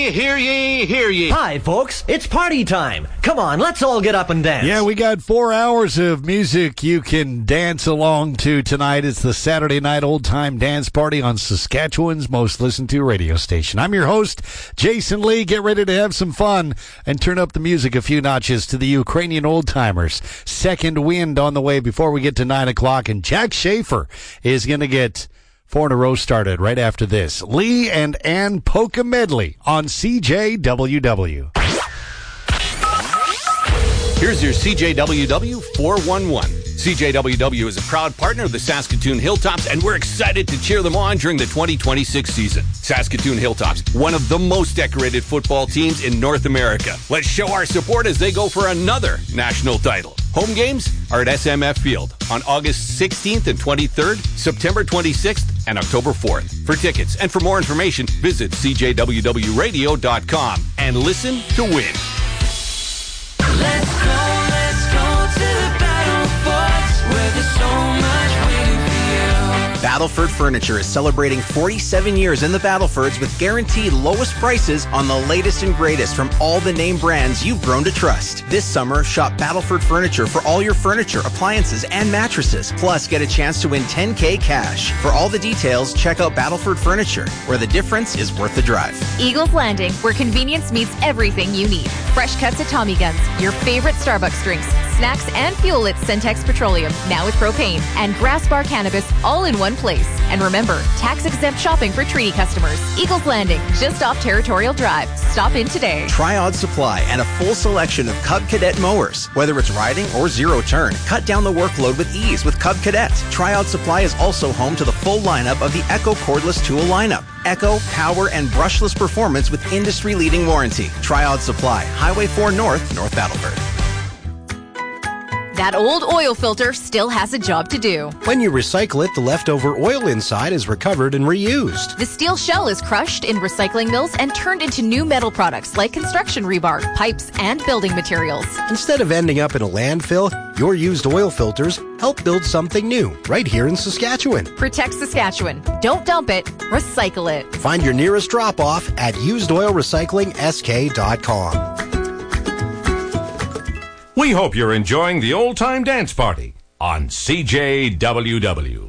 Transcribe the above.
ye, hear ye, hear ye. Hi, folks. It's party time. Come on, let's all get up and dance. Yeah, we got 4 hours of music you can dance along to tonight. It's the Saturday Night Old Time Dance Party on Saskatchewan's most listened to radio station. I'm your host, Jason Lee. Get ready to have some fun and turn up the music a few notches to the Ukrainian old-timers. Second Wind on the way before we get to 9 o'clock, and Jack Schaefer is going to get 4 in a row started right after this. Lee and Ann Polka Medley on CJWW. Here's your CJWW 411. CJWW is a proud partner of the Saskatoon Hilltops, and we're excited to cheer them on during the 2026 season. Saskatoon Hilltops, one of the most decorated football teams in North America. Let's show our support as they go for another national title. Home games are at SMF Field on August 16th and 23rd, September 26th, and October 4th. For tickets and for more information, visit CJWWradio.com and listen to win. Let's go to the battle forts where there's so much waiting for you. Battleford Furniture is celebrating 47 years in the Battlefords with guaranteed lowest prices on the latest and greatest from all the name brands you've grown to trust. This summer, shop Battleford Furniture for all your furniture, appliances, and mattresses. Plus, get a chance to win $10K cash. For all the details, check out Battleford Furniture, where the difference is worth the drive. Eagles Landing, where convenience meets everything you need. Fresh cuts at Tommy Guns, your favorite Starbucks drinks, snacks, and fuel at Centex Petroleum, now with propane, and Grass Bar Cannabis, all in one place. And remember, tax-exempt shopping for treaty customers. Eagles Landing, just off Territorial Drive. Stop in today. Triod Supply and a full selection of Cub Cadet mowers. Whether it's riding or zero turn, cut down the workload with ease with Cub Cadet. Triod Supply is also home to the full lineup of the Echo cordless tool lineup. Echo, power, and brushless performance with industry-leading warranty. Triod Supply, Highway 4 North, North Battleford. That old oil filter still has a job to do. When you recycle it, the leftover oil inside is recovered and reused. The steel shell is crushed in recycling mills and turned into new metal products like construction rebar, pipes, and building materials. Instead of ending up in a landfill, your used oil filters help build something new right here in Saskatchewan. Protect Saskatchewan. Don't dump it. Recycle it. Find your nearest drop-off at usedoilrecyclingsk.com. We hope you're enjoying the Old Time Dance Party on CJWW.